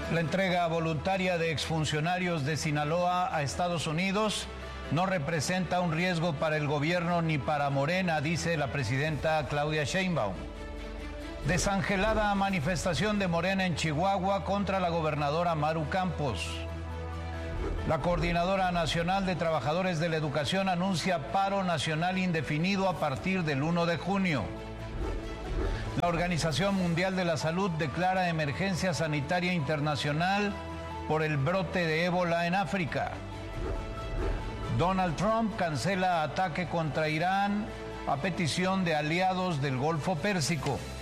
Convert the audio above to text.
La entrega voluntaria de exfuncionarios de Sinaloa a Estados Unidos no representa un riesgo para el gobierno ni para Morena, dice la presidenta Claudia Sheinbaum. Desangelada manifestación de Morena en Chihuahua contra la gobernadora Maru Campos. La Coordinadora Nacional de Trabajadores de la Educación anuncia paro nacional indefinido a partir del 1 de junio. La Organización Mundial de la Salud declara emergencia sanitaria internacional por el brote de ébola en África. Donald Trump cancela ataque contra Irán a petición de aliados del Golfo Pérsico.